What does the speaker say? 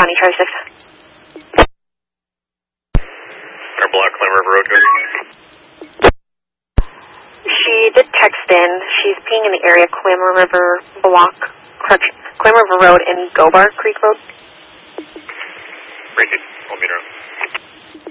County, Tri-6. Our block, Clam River Road, good. She did text in. She's peeing in the area, Clam River Block, Clam River Road and Gobar Creek Road. Great, we'll meet her.